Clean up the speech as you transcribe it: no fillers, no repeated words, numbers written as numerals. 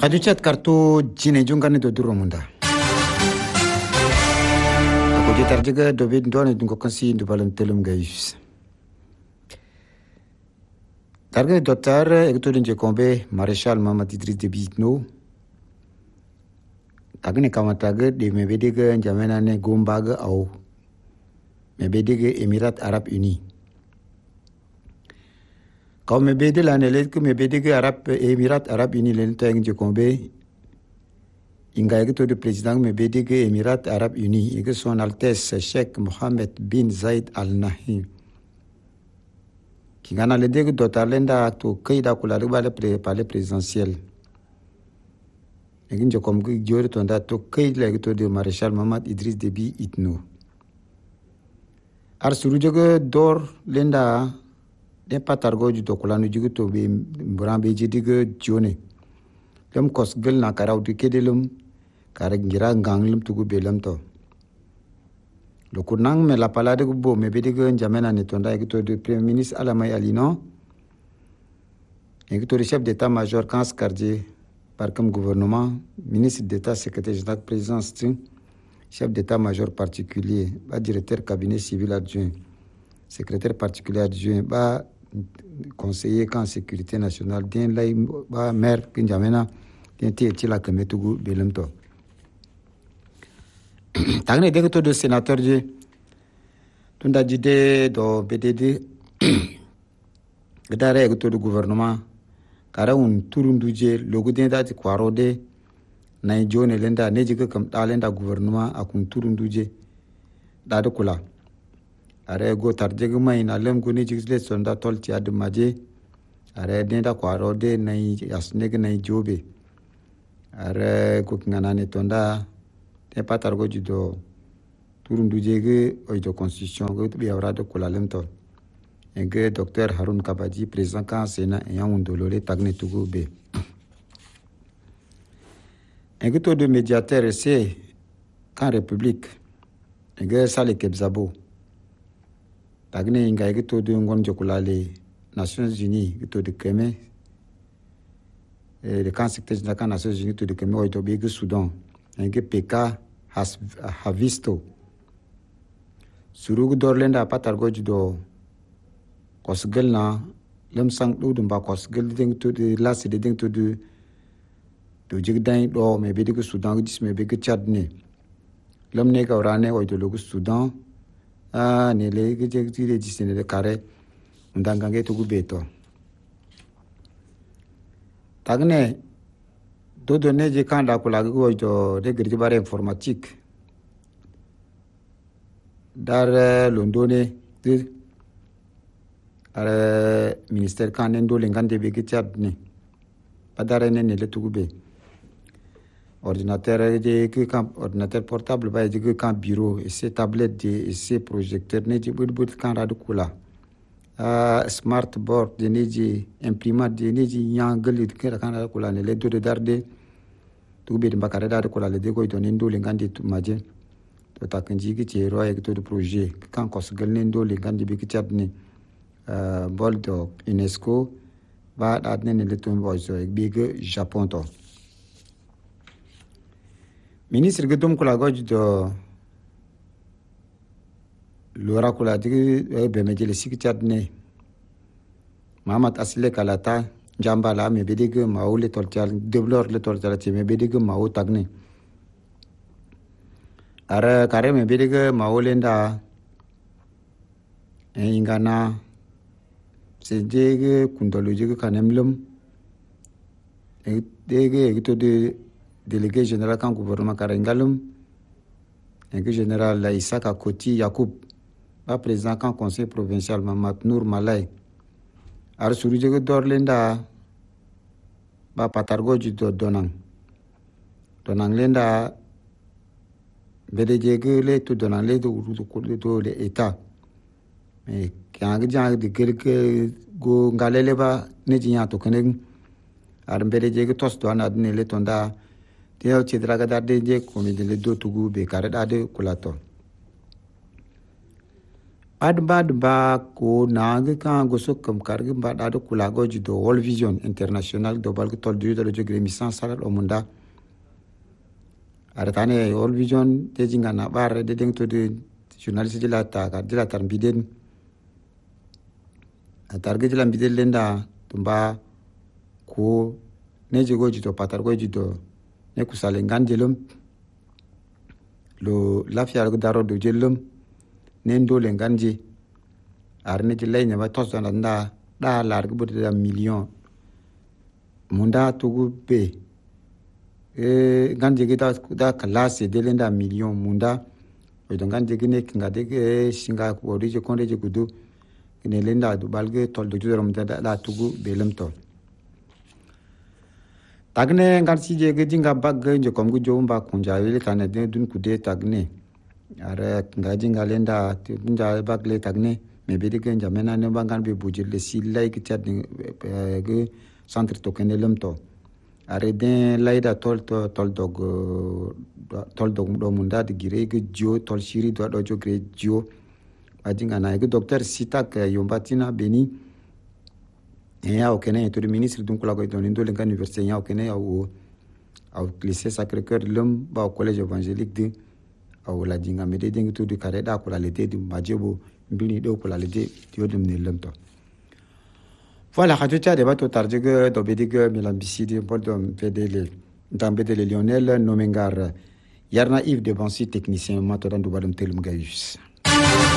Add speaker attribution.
Speaker 1: Radio chat kartu jine jungane do duro munda. Ako jitar juga dobe ndone dungo kansi ndu balam telum gayus. Targa docteur ekto dinje kombe Maréchal Mamadou Idriss Déby Itno. Tagne kamataga de mebedega njamena ne gombaga au mebedega Émirats Arabes Unis. Quand me bédé l'année que me bédé que Émirats Arabes Unis l'entend je combe inga que le président me bédé que Émirats Arabes Unis et que son Altesse Cheikh Mohammed bin Zayed Al Nahyan qui gana le dég d'Otalenda to kaida kula le palais présidentiel et que je comme que dieu tonda to kaida le de Maréchal Mamadou Idriss Déby Itno ar suru jogo dor lenda den patargo ju dokulanu jugu to be brambe jidiga jone lam kos gel na karaw du kedelum kare ngira nganglum tugu belam to le kunang me la palade go bo me bediga njamena ne tonda e to de premier ministre Alamay Alino e to chef d'état-major Kans Kardie par comme gouvernement ministre d'état secrétaire général présidence chef d'état-major particulier ba directeur cabinet civil adjoint secrétaire particulier adjoint ba conseiller en sécurité nationale den lay ba maire kinjamena den ti la kemetugu belemto tagne de to de sénateur je tunda jide do BDD gadare to do gouvernement kara un turunduje logo den da kwaro de nay jone lenda ne jiga kam dalenda gouvernement akun turunduje da de kula are go tarjege mai na lem guni jigsle sonda tol ti admaje are denda kwaro de nay asnege nay jobe are ko ngana ne tonda te patargo jido turundu jege oido constitution go be awra de kula lemto enge docteur Haroun Kabadji président kan sena en dolore tagne tugo be enge to de médiateur c'est kan république enge sale kebzabo tagne inga to de ngon jokulale Nations Unies to de keme le kan secteur de la Nations Unies to de keme oito be Soudan enge PK ha visto surugu dorlenda patargo judo kosgelna lem sang du dum ba kosgel ding to de last de ding to de jigdan do me be de Soudan dis me be Tchad ne lem ne ka orane oito logu Soudan ne le ke ti le disene de kare ndangange to gubeto tagne do donné je kan da kula go to de griti bare informatique dar londone de are ministère kan ndo le ngande be Tchad ne padare ne le to gube ordinateur de kan ordinateur portable ba de kan bureau et ces tablettes et ces projecteurs ne de but kan radu kula smart board de ne imprimante de ne yangle kan radu kula ne le do de darde to be de bakare da kula le de ko to ne ndo le ngande to maje to takanji ki ti ro e to de projet kan ko sgal ne ndo le ngande be Tchad ne bol do UNESCO ba da ne le to mbo so e be Japon to ministre gedum kula goj do lora kula digi be mejele sik Tchad ne Mahamat Asle Kalata jambala me bedig maule tolchal deblor le tolchal ti me bedig mau tagne ara kare me bedig maule nda ingana sejege kundoloji kanemlum dege to de délégué général kan gouvernement Karengalum et que général Isaka Koti Yacoub ba président kan conseil provincial Mamad Nour Malay ar suruje go dorlenda ba patargo ji do donang lenda bedeje ge le to donang le do le état mais quand ga de quelque go ngalele ba ne jinya to kenen ar bedeje ge tos do na ne le tonda teo chidraga darde je komi de le do tugu be kare dade kulato Adba ko nang kan gosok kam kargi ba da kula goji do World Vision International do balgo tol du do jogre mission salat o munda aratane World Vision te jinga na bare de deng to de journaliste de la ta ka de la tar biden atarge de la biden lenda tumba ko ne jogoji to patar goji do ne kusale nganjelum lo lafia go daro do jelum nendo le nganje arne ti lay nyaba tos da lar go da million munda tugu be nganje ge da classe de lenda million munda o do nganje ge ne kinga de singa ko ri je konde je gudu ne lenda du balge tol do juram da tugu be lem tol tagne ngarsi je ge jinga bag je kom gu jomba kunja ile tane de dun kude tagne are ngaji ngalenda tunja bagle tagne me be de genja mena ne bangan be bujil le silai ki chat ge centre to kenelum to are den laida tol dog do munda de gire ge jo tol shiri do jogre jo ajinga na ge docteur sitak yombatina beni ya okene to le ministre dun kula go to ndole kan université ya okene au lycée Sacré-Cœur l'homme ba au collège évangélique de au la dinga mede dinga to du kare da kula lete du majebo mbini do kula lete to dum ne lemto voilà radio ta débat to tarjege do bedige milambisidi bodom pedele ndambede le Lionel Nomengar yarna Yves de Bansi technicien matodan du balum telum gayus